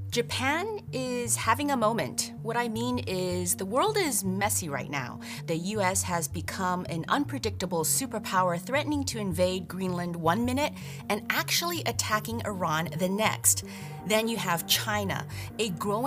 Japan is having a moment. What I mean is, the world is messy right now. The US has become an unpredictable superpower, threatening to invade Greenland one minute and actually attacking Iran the next. Then you have China, a growing